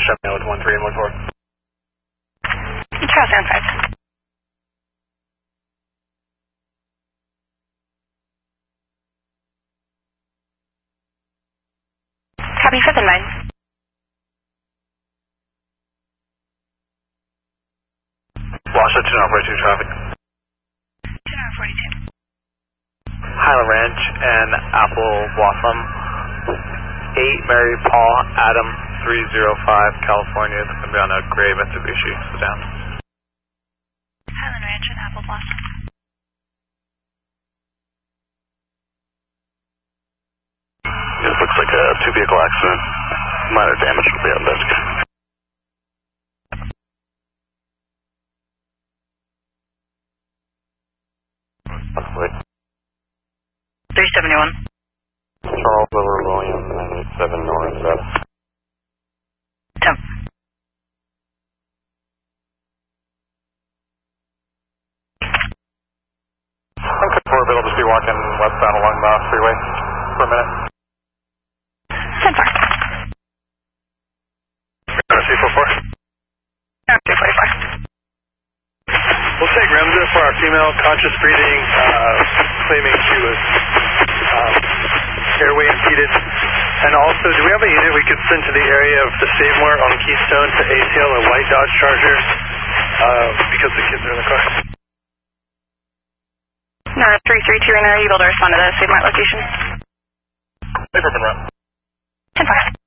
shut down with 1-3 and 1-4. Charles down 5. Copy 5 and 9. Washoe 2942 traffic. 2942. Highland Ranch and Apple Blossom. 8 Mary Paul Adam 305 California. It's going to be on a gray Mitsubishi sedan. Highland Ranch and Apple Blossom. This looks like a 2-vehicle accident. Minor damage will be on desk. Wait. 371. Charles River William 987 North South. 10. I'm conformed, it'll just be walking westbound along the freeway for a minute. 10-4. C44. 344. We'll take Remza for our female conscious breathing, claiming she was airway impeded. And also, do we have a unit we could send to the area of the Savemore on Keystone to ATL a white Dodge Charger because the kids are in the car? No, 332 right now. Are you able to respond to the Savemore location? They've been run. 10-4.